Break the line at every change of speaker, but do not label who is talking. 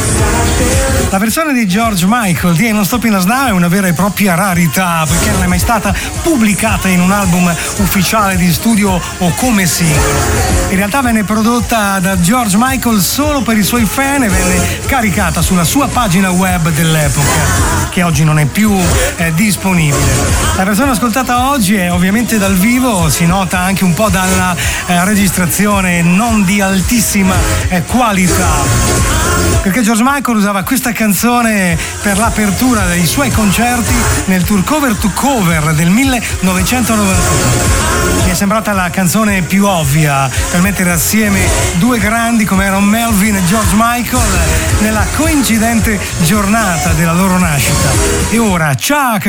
La versione di George Michael di Ain't No Stopping Us Now è una vera e propria rarità, perché non è mai stata pubblicata in un album ufficiale di studio o come singolo. In realtà venne prodotta da George Michael solo per i suoi fan e venne caricata sulla sua pagina web dell'epoca, che oggi non è più disponibile. La versione ascoltata oggi è ovviamente dal vivo, si nota anche un po' dalla registrazione non di altissima qualità, perché George Michael usava questa canzone per l'apertura dei suoi concerti nel tour Cover to Cover del 1991. Mi è sembrata la canzone più ovvia per mettere assieme due grandi come erano Melvin e George Michael nella coincidente giornata della loro nascita. E ora, ciao!